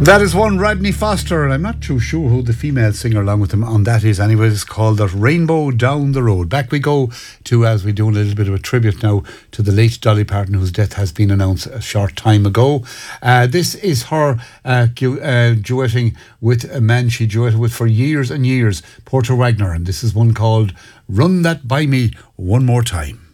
That is one Rodney Foster, and I'm not too sure who the female singer along with him on that is. Anyway, it's called that Rainbow Down the Road. Back we go to, as we do a little bit of a tribute now to the late Dolly Parton, whose death has been announced a short time ago. This is her duetting with a man she duetted with for years and years, Porter Wagner, and this is one called Run That By Me One More Time.